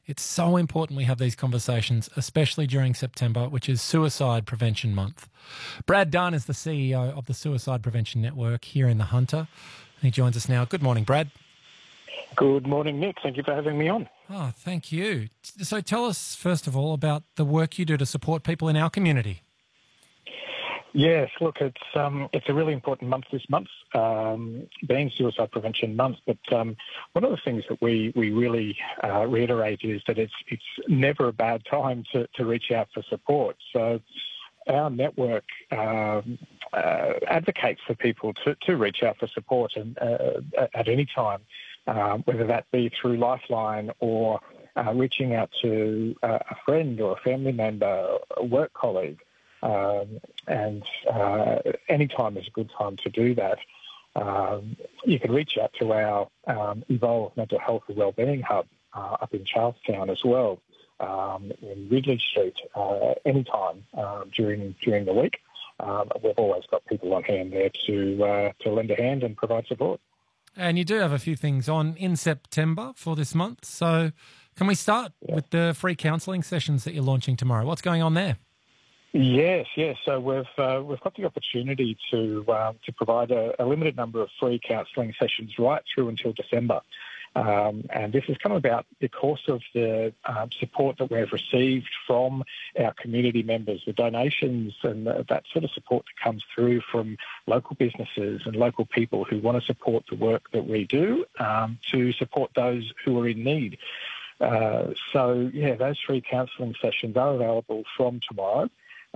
It's so important we have these conversations, especially during September, which is Suicide Prevention Month. Brad Dunn is the CEO of the Suicide Prevention Network here in the Hunter. He joins us now. Good morning, Brad. Good morning, Nick. Thank you for having me on. Oh, thank you. So tell us, first of all, about the work you do to support people in our community. Yes, look, it's a really important month this month, being Suicide Prevention Month. But one of the things that we really reiterate is that it's never a bad time to reach out for support. So our network advocates for people to reach out for support and at any time, whether that be through Lifeline or reaching out to a friend or a family member, a work colleague. And any time is a good time to do that. You can reach out to our Evolve Mental Health and Wellbeing Hub up in Charlestown as well, in Ridley Street, anytime during the week. We've always got people on hand there to lend a hand and provide support. And you do have a few things on in September for this month. So can we start with the free counselling sessions that you're launching tomorrow? What's going on there? Yes. So we've got the opportunity to provide a limited number of free counselling sessions right through until December, and this has come about because of the support that we've received from our community members, the donations and that sort of support that comes through from local businesses and local people who want to support the work that we do to support those who are in need. Those free counselling sessions are available from tomorrow.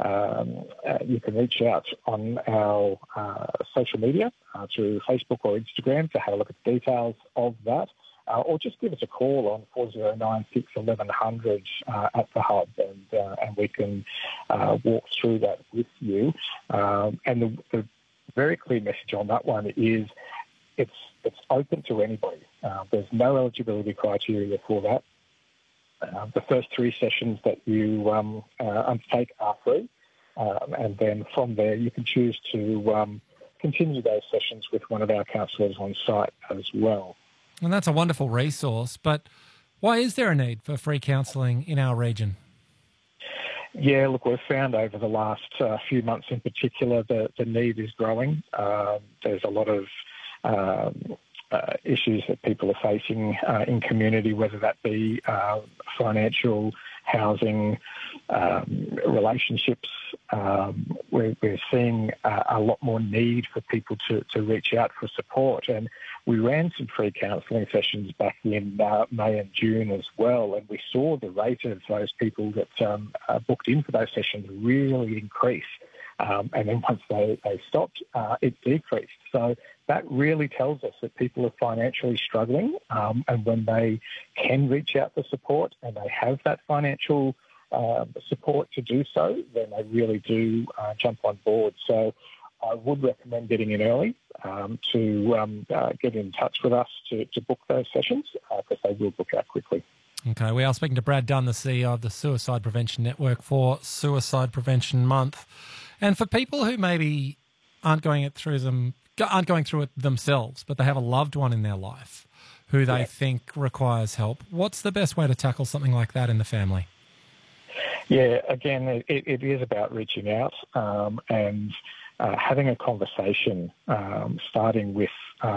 You can reach out on our social media through Facebook or Instagram to have a look at the details of that, or just give us a call on 4096 1100 at the hub, and we can walk through that with you. And the very clear message on that one is it's open to anybody. There's no eligibility criteria for that. The first 3 sessions that you undertake are free, and then from there you can choose to continue those sessions with one of our counsellors on site as well. And that's a wonderful resource, but why is there a need for free counselling in our region? Yeah, look, we've found over the last few months in particular the need is growing. There's a lot of issues that people are facing in community, whether that be financial, housing, relationships. We're seeing a lot more need for people to reach out for support. And we ran some free counselling sessions back in May and June as well, and we saw the rate of those people that booked in for those sessions really increase. And then once they stopped, it decreased. So that really tells us that people are financially struggling, and when they can reach out for support and they have that financial support to do so, then they really do jump on board. So I would recommend getting in early to get in touch with us to book those sessions, because they will book out quickly. Okay, we are speaking to Brad Dunn, the CEO of the Suicide Prevention Network for Suicide Prevention Month. And for people who maybe aren't going through it themselves, but they have a loved one in their life who they think requires help, what's the best way to tackle something like that in the family? Yeah, again, it is about reaching out and having a conversation, starting with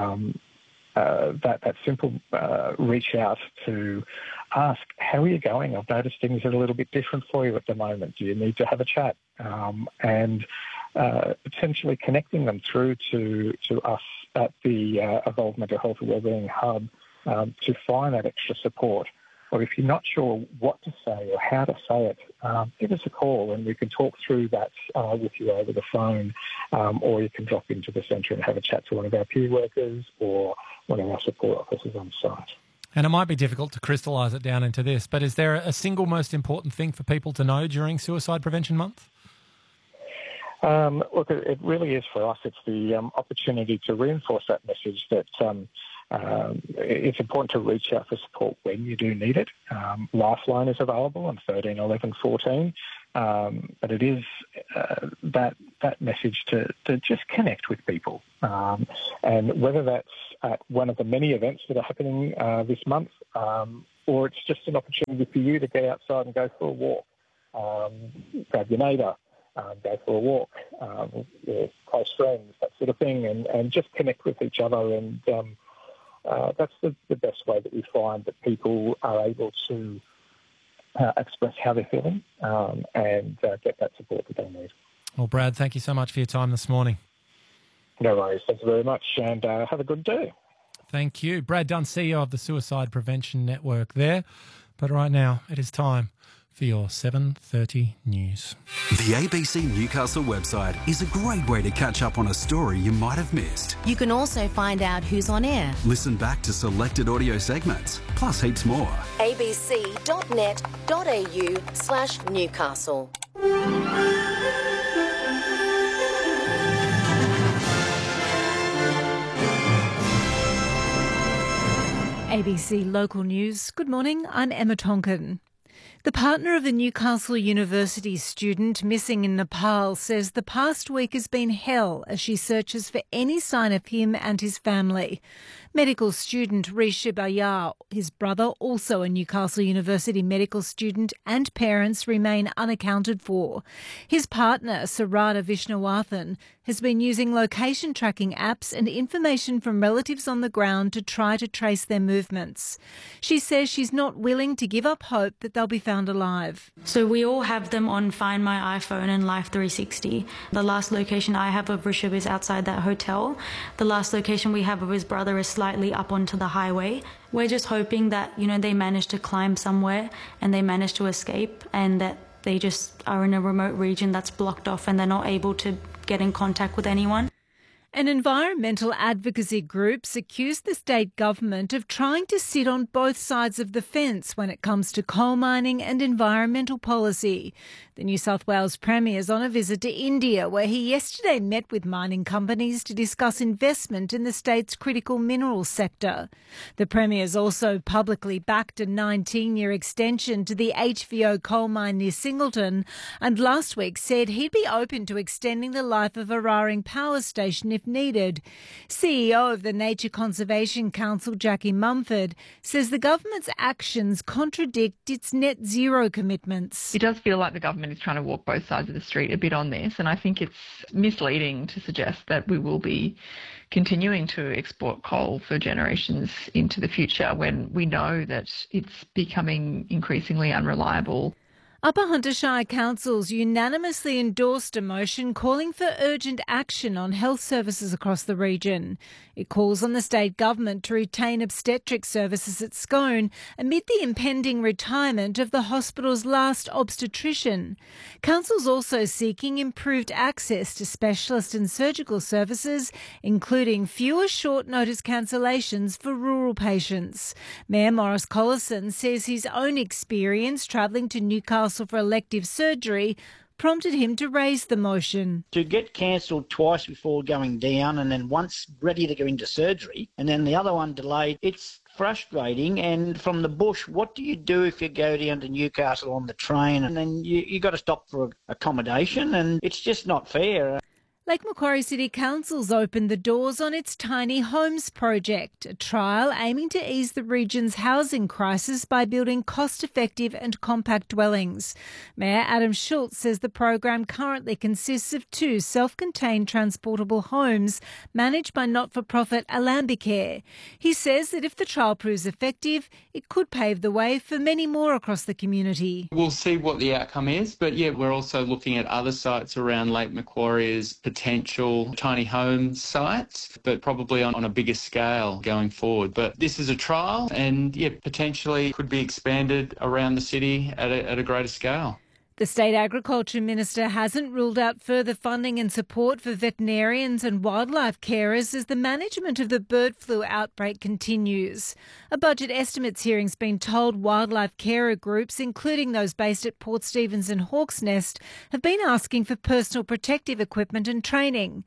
that simple reach out to ask, how are you going? I've noticed things are a little bit different for you at the moment. Do you need to have a chat? And potentially connecting them through to us at the Evolve Mental Health and Wellbeing Hub to find that extra support. Or if you're not sure what to say or how to say it, give us a call and we can talk through that with you over the phone, or you can drop into the centre and have a chat to one of our peer workers or one of our support officers on site. And it might be difficult to crystallise it down into this, but is there a single most important thing for people to know during Suicide Prevention Month? Look, it really is for us. It's the opportunity to reinforce that message that it's important to reach out for support when you do need it. Lifeline is available on 13 11 14, but it is that message to just connect with people. And whether that's at one of the many events that are happening this month, or it's just an opportunity for you to get outside and go for a walk. Grab your neighbour, go for a walk, your close friends, that sort of thing, and just connect with each other. And that's the best way that we find that people are able to express how they're feeling and get that support that they need. Well, Brad, thank you so much for your time this morning. No worries. Thank you very much, and have a good day. Thank you. Brad Dunn, CEO of the Suicide Prevention Network there. But right now, it is time for your 7:30 news. The ABC Newcastle website is a great way to catch up on a story you might have missed. You can also find out who's on air. Listen back to selected audio segments, plus heaps more. abc.net.au/Newcastle. ABC Local News. Good morning, I'm Emma Tonkin. The partner of the Newcastle University student missing in Nepal says the past week has been hell as she searches for any sign of him and his family. Medical student Rishi Bayar, his brother, also a Newcastle University medical student, and parents remain unaccounted for. His partner, Sarada Vishnawathan, has been using location tracking apps and information from relatives on the ground to try to trace their movements. She says she's not willing to give up hope that they'll be found alive. So we all have them on Find My iPhone and Life 360. The last location I have of Rishabh is outside that hotel. The last location we have of his brother is slightly up onto the highway. We're just hoping that, they manage to climb somewhere and they manage to escape, and that they just are in a remote region that's blocked off and they're not able to get in contact with anyone. And environmental advocacy groups accuse the state government of trying to sit on both sides of the fence when it comes to coal mining and environmental policy. The New South Wales Premier is on a visit to India, where he yesterday met with mining companies to discuss investment in the state's critical minerals sector. The Premier has also publicly backed a 19-year extension to the HVO coal mine near Singleton, and last week said he'd be open to extending the life of Eraring Power Station if needed. CEO of the Nature Conservation Council, Jackie Mumford, says the government's actions contradict its net zero commitments. It does feel like the government is trying to walk both sides of the street a bit on this, and I think it's misleading to suggest that we will be continuing to export coal for generations into the future when we know that it's becoming increasingly unreliable. Upper Hunter Shire councils unanimously endorsed a motion calling for urgent action on health services across the region. It calls on the state government to retain obstetric services at Scone amid the impending retirement of the hospital's last obstetrician. Council's also seeking improved access to specialist and surgical services, including fewer short-notice cancellations for rural patients. Mayor Morris Collison says his own experience travelling to Newcastle for elective surgery prompted him to raise the motion. To get cancelled twice before going down and then once ready to go into surgery and then the other one delayed, it's frustrating. And from the bush, what do you do if you go down to Newcastle on the train and then you got to stop for accommodation, and it's just not fair. Lake Macquarie City Council's opened the doors on its Tiny Homes project, a trial aiming to ease the region's housing crisis by building cost-effective and compact dwellings. Mayor Adam Schultz says the program currently consists of 2 self-contained transportable homes managed by not-for-profit Alambicare. He says that if the trial proves effective, it could pave the way for many more across the community. We'll see what the outcome is, but we're also looking at other sites around Lake Macquarie as potential tiny home sites, but probably on a bigger scale going forward. But this is a trial and potentially could be expanded around the city at a greater scale. The State Agriculture Minister hasn't ruled out further funding and support for veterinarians and wildlife carers as the management of the bird flu outbreak continues. A budget estimates hearing's been told wildlife carer groups, including those based at Port Stephens and Hawk's Nest, have been asking for personal protective equipment and training.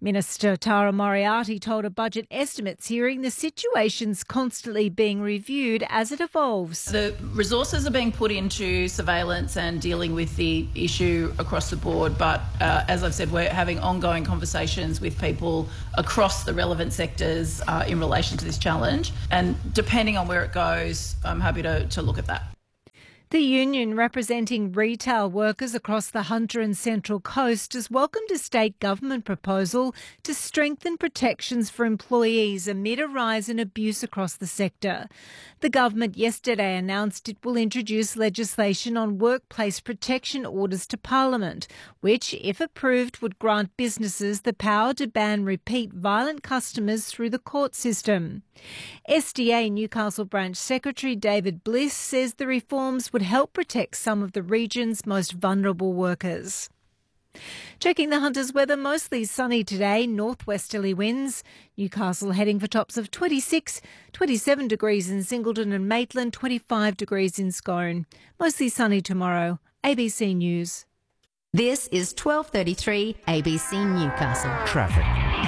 Minister Tara Moriarty told a budget estimates hearing the situation's constantly being reviewed as it evolves. The resources are being put into surveillance and dealing with the issue across the board, but as I've said, we're having ongoing conversations with people across the relevant sectors in relation to this challenge, and depending on where it goes, I'm happy to look at that. The union representing retail workers across the Hunter and Central Coast has welcomed a state government proposal to strengthen protections for employees amid a rise in abuse across the sector. The government yesterday announced it will introduce legislation on workplace protection orders to Parliament, which, if approved, would grant businesses the power to ban repeat violent customers through the court system. SDA Newcastle Branch Secretary David Bliss says the reforms would help protect some of the region's most vulnerable workers. Checking the Hunters' weather, mostly sunny today, northwesterly winds. Newcastle heading for tops of 26, 27 degrees in Singleton and Maitland, 25 degrees in Scone. Mostly sunny tomorrow. ABC News. This is 12:33 ABC Newcastle. Traffic.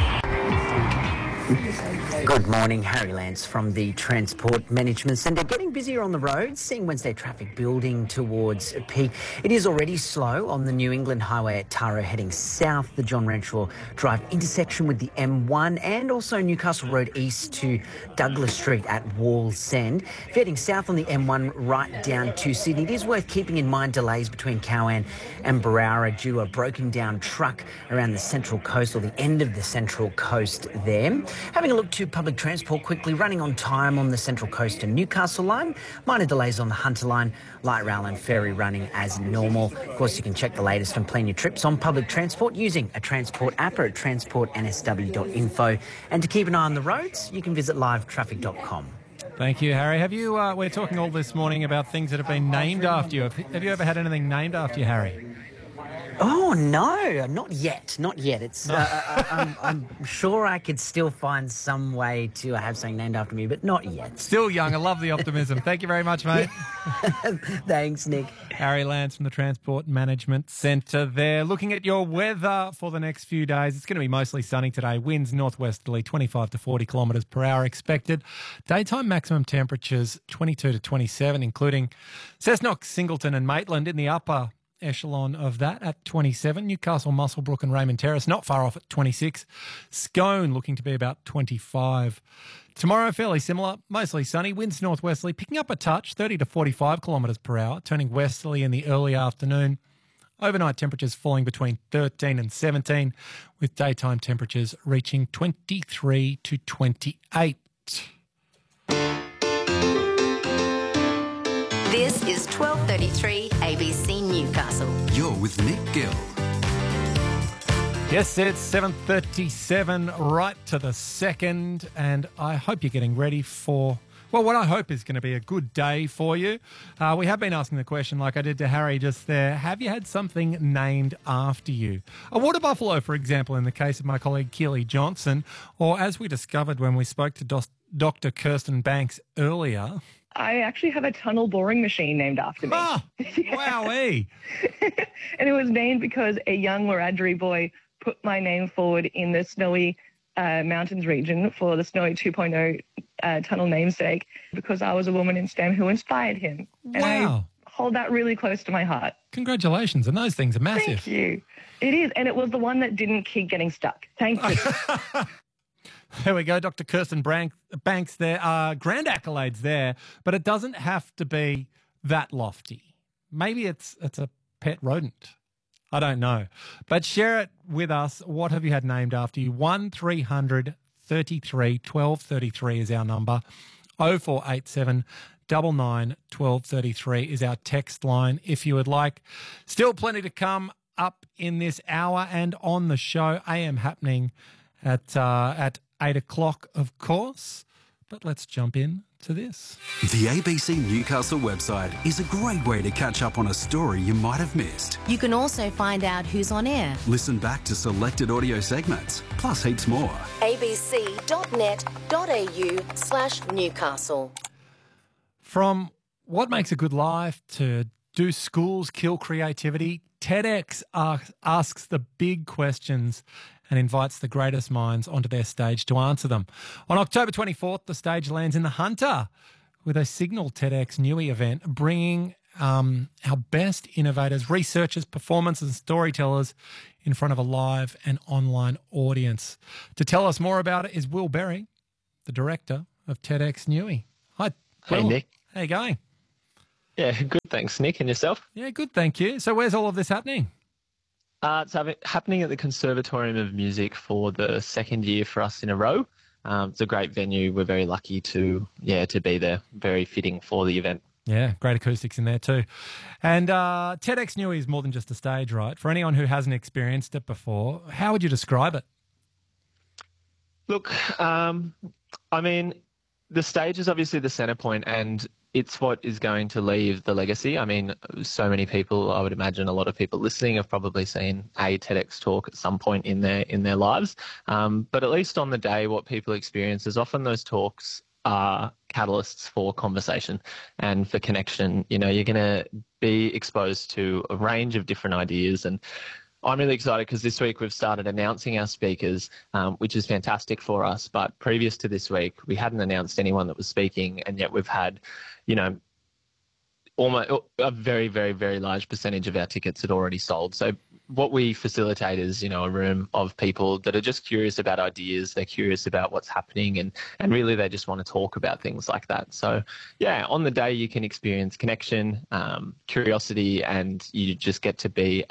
Good morning, Harry Lance from the Transport Management Centre. Getting busier on the roads, seeing Wednesday traffic building towards peak. It is already slow on the New England Highway at Taro heading south, the John Renshaw Drive intersection with the M1 and also Newcastle Road east to Douglas Street at Wallsend. If you're heading south on the M1 right down to Sydney, it is worth keeping in mind delays between Cowan and Barara due to a broken down truck around the Central Coast or the end of the Central Coast there. Having a look to public transport quickly, running on time on the Central Coast and Newcastle line. Minor delays on the Hunter line, light rail and ferry running as normal. Of course, you can check the latest and plan your trips on public transport using a transport app or at transportnsw.info. And to keep an eye on the roads, you can visit livetraffic.com. Thank you, Harry. Have you? We're talking all this morning about things that have been named after you. Have you ever had anything named after you, Harry? Oh, no, not yet. Not yet. It's. I'm sure I could still find some way to have something named after me, but not yet. Still young. I love the optimism. Thank you very much, mate. Thanks, Nick. Harry Lance from the Transport Management Centre there. Looking at your weather for the next few days, it's going to be mostly sunny today. Winds northwesterly, 25 to 40 kilometres per hour expected. Daytime maximum temperatures 22 to 27, including Cessnock, Singleton and Maitland in the upper echelon of that at 27. Newcastle, Muswellbrook and Raymond Terrace not far off at 26. Scone looking to be about 25. Tomorrow fairly similar, mostly sunny, winds northwesterly picking up a touch, 30 to 45 kilometres per hour, turning westerly in the early afternoon. Overnight temperatures falling between 13 and 17 with daytime temperatures reaching 23 to 28. This is 12:33 ABC Newcastle. You're with Nick Gill. Yes, it's 7:37 right to the second, and I hope you're getting ready for, well, what I hope is going to be a good day for you. We have been asking the question, like I did to Harry just there, have you had something named after you? A water buffalo, for example, in the case of my colleague Keely Johnson, or as we discovered when we spoke to Dr. Kirsten Banks earlier, I actually have a tunnel boring machine named after me. Oh, wowee. And it was named because a young Wiradjuri boy put my name forward in the Snowy Mountains region for the Snowy 2.0 tunnel namesake because I was a woman in STEM who inspired him. And wow. I hold that really close to my heart. Congratulations. And those things are massive. Thank you. It is. And it was the one that didn't keep getting stuck. Thank you. There we go, Dr. Kirsten Banks there. Grand accolades there, but it doesn't have to be that lofty. Maybe it's a pet rodent. I don't know. But share it with us. What have you had named after you? 1300 33 1233 is our number. 0487 99 1233 is our text line if you would like. Still plenty to come up in this hour and on the show. AM happening at 8 o'clock, of course. But let's jump in to this. The ABC Newcastle website is a great way to catch up on a story you might have missed. You can also find out who's on air. Listen back to selected audio segments, plus heaps more. abc.net.au/Newcastle. From what makes a good life to do schools kill creativity, TEDx asks the big questions and invites the greatest minds onto their stage to answer them. On October 24th, the stage lands in the Hunter with a Signal TEDx Newey event, bringing our best innovators, researchers, performers and storytellers in front of a live and online audience. To tell us more about it is Will Berry, the director of TEDx Newey. Hi, Will. Hey, Nick. How you going? Yeah, good, thanks, Nick. And yourself? Yeah, good, thank you. So where's all of this happening? It's happening at the Conservatorium of Music for the second year for us in a row. It's a great venue. We're very lucky to be there. Very fitting for the event. Yeah, great acoustics in there too. And TEDx Newey is more than just a stage, right? For anyone who hasn't experienced it before, how would you describe it? Look, I mean, the stage is obviously the centre point, and it's what is going to leave the legacy. I mean, so many people, I would imagine a lot of people listening have probably seen a TEDx talk at some point in their lives. But at least on the day, what people experience is often those talks are catalysts for conversation and for connection. You know, you're going to be exposed to a range of different ideas, and I'm really excited because this week we've started announcing our speakers, which is fantastic for us. But previous to this week, we hadn't announced anyone that was speaking, and yet we've had, you know, almost a very, very, very large percentage of our tickets had already sold. So what we facilitate is, you know, a room of people that are just curious about ideas. They're curious about what's happening, and really they just want to talk about things like that. So, yeah, on the day you can experience connection, curiosity, and you just get to be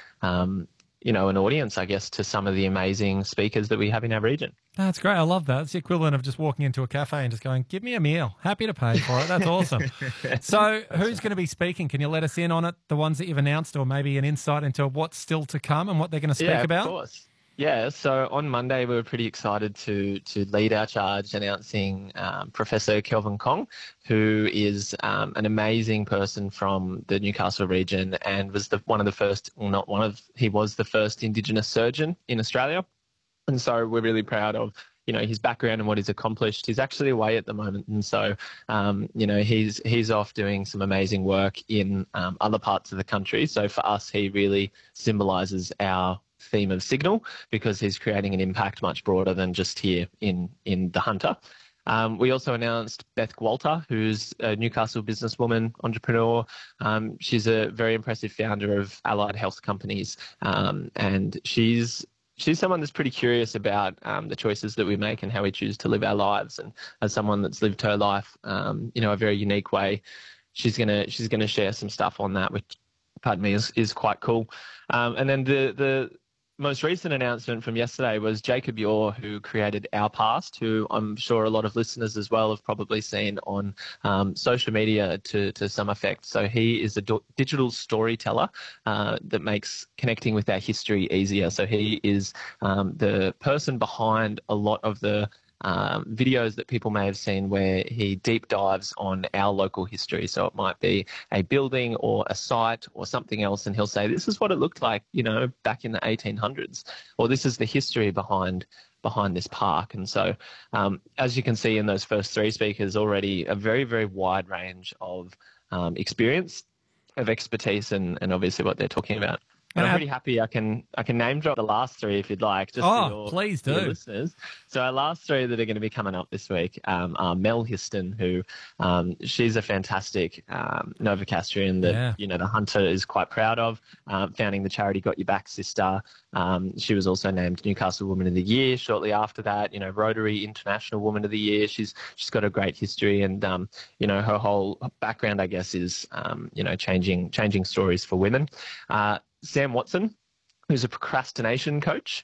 an audience, I guess, to some of the amazing speakers that we have in our region. That's great. I love that. It's the equivalent of just walking into a cafe and just going, give me a meal. Happy to pay for it. That's awesome. So who's going to be speaking? Can you let us in on it, the ones that you've announced, or maybe an insight into what's still to come and what they're going to speak about? Yeah, of course. Yeah, so on Monday we were pretty excited to lead our charge announcing Professor Kelvin Kong, who is an amazing person from the Newcastle region and was he was the first Indigenous surgeon in Australia. And so we're really proud of, you know, his background and what he's accomplished. He's actually away at the moment, and so he's off doing some amazing work in other parts of the country. So for us, he really symbolises our theme of Signal, because he's creating an impact much broader than just here in the Hunter. We also announced Beth Gwalter, who's a Newcastle businesswoman, entrepreneur. She's a very impressive founder of allied health companies, and she's someone that's pretty curious about the choices that we make and how we choose to live our lives. And as someone that's lived her life, a very unique way, she's gonna share some stuff on that, which, pardon me, is quite cool. And then the most recent announcement from yesterday was Jacob Yor, who created Our Past, who I'm sure a lot of listeners as well have probably seen on social media to some effect. So he is a digital storyteller that makes connecting with our history easier. So he is the person behind a lot of the videos that people may have seen where he deep dives on our local history. So it might be a building or a site or something else, and he'll say, this is what it looked like, you know, back in the 1800s, or this is the history behind this park. And so as you can see in those first three speakers, already a very, very wide range of experience, of expertise, and obviously what they're talking about. And I'm pretty happy I can name drop the last three if you'd like. Please do. Your listeners. So our last three that are going to be coming up this week are Mel Histon, who she's a fantastic Novocastrian that the Hunter is quite proud of, founding the charity Got Your Back Sister. She was also named Newcastle Woman of the Year shortly after that. You know, Rotary International Woman of the Year. She's got a great history, and her whole background, I guess, is changing stories for women. Sam Watson, who's a procrastination coach.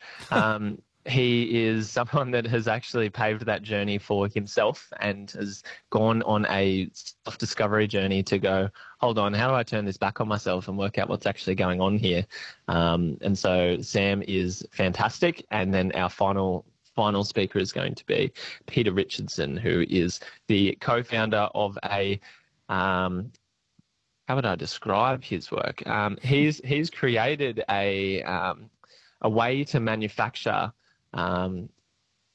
He is someone that has actually paved that journey for himself and has gone on a self-discovery journey to go, hold on, how do I turn this back on myself and work out what's actually going on here? And so Sam is fantastic. And then our final speaker is going to be Peter Richardson, who is the co-founder of a how would I describe his work? He's created a way to manufacture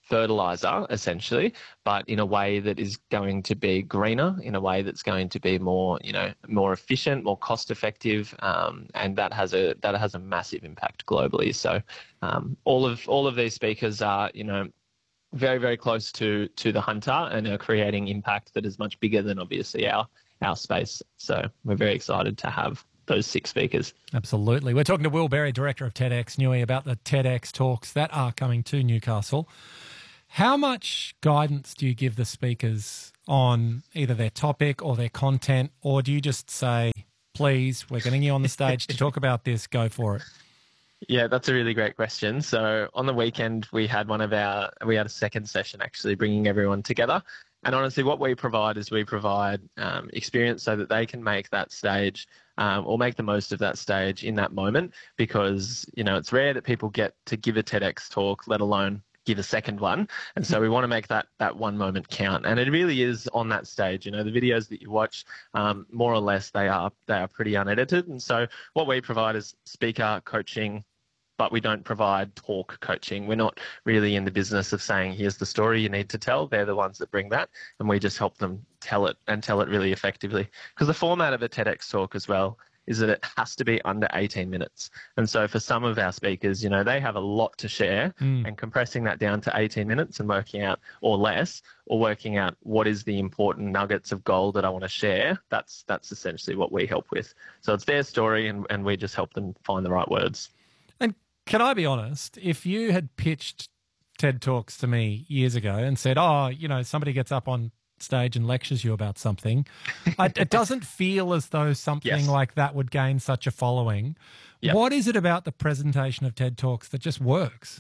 fertilizer, essentially, but in a way that is going to be greener, in a way that's going to be more, more efficient, more cost effective, and that has a massive impact globally. So all of these speakers are, very, very close to the hunter and are creating impact that is much bigger than obviously our space. So we're very excited to have those 6 speakers. Absolutely. We're talking to Will Berry, Director of TEDx Newey, about the TEDx talks that are coming to Newcastle. How much guidance do you give the speakers on either their topic or their content, or do you just say, please, we're getting you on the stage to talk about this, go for it? Yeah, that's a really great question. So on the weekend, we had a second session actually bringing everyone together. And honestly, what we provide is experience so that they can make that stage or make the most of that stage in that moment, because, it's rare that people get to give a TEDx talk, let alone give a second one. And so we want to make that one moment count. And it really is on that stage. The videos that you watch, more or less, they are pretty unedited. And so what we provide is speaker coaching, but we don't provide talk coaching. We're not really in the business of saying, here's the story you need to tell. They're the ones that bring that, and we just help them tell it and tell it really effectively. Because the format of a TEDx talk as well is that it has to be under 18 minutes. And so for some of our speakers, they have a lot to share, and compressing that down to 18 minutes and working out, or less, or working out what is the important nuggets of gold that I want to share, that's essentially what we help with. So it's their story, and we just help them find the right words. And can I be honest, if you had pitched TED Talks to me years ago and said, somebody gets up on stage and lectures you about something, it doesn't feel as though something like that would gain such a following. Yep. What is it about the presentation of TED Talks that just works?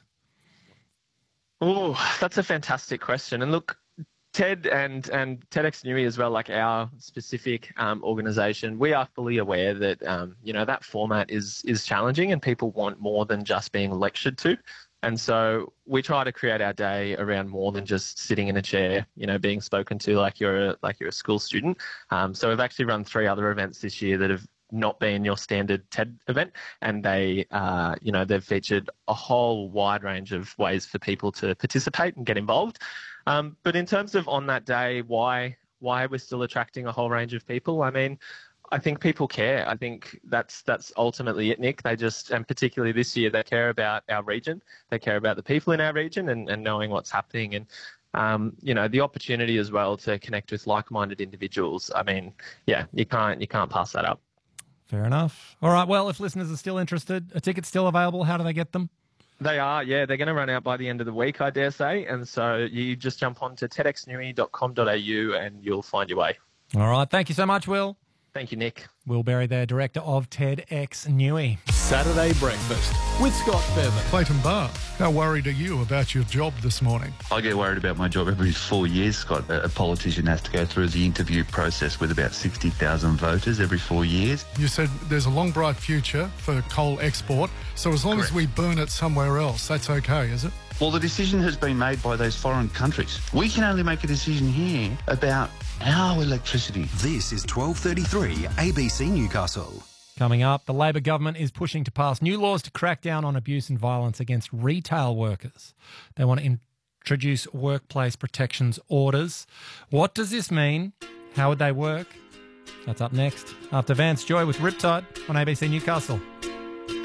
Oh, that's a fantastic question. And look, TED and TEDx Newey as well, like our specific organisation, we are fully aware that that format is challenging, and people want more than just being lectured to. And so we try to create our day around more than just sitting in a chair, being spoken to like you're a school student. So we've actually run 3 other events this year that have not been your standard TED event, and they've featured a whole wide range of ways for people to participate and get involved. But in terms of on that day, why we're still attracting a whole range of people, I think people care. I think that's ultimately it, Nick. They just, and particularly this year, they care about our region. They care about the people in our region and knowing what's happening. And, the opportunity as well to connect with like-minded individuals. You can't pass that up. Fair enough. All right. Well, if listeners are still interested, a ticket's still available. How do they get them? They are, yeah. They're going to run out by the end of the week, I dare say. And so you just jump on to tedxnewey.com.au and you'll find your way. All right. Thank you so much, Will. Thank you, Nick. Will Berry there, Director of TEDx Newey. Saturday Breakfast with Scott Bevan. Clayton Barr, how worried are you about your job this morning? I get worried about my job every 4 years, Scott. A politician has to go through the interview process with about 60,000 voters every 4 years. You said there's a long, bright future for coal export, so as long as we burn it somewhere else, that's okay, is it? Well, the decision has been made by those foreign countries. We can only make a decision here about our electricity. This is 12:33 ABC Newcastle. Coming up, the Labor government is pushing to pass new laws to crack down on abuse and violence against retail workers. They want to introduce workplace protections orders. What does this mean? How would they work? That's up next, after Vance Joy with Riptide on ABC Newcastle.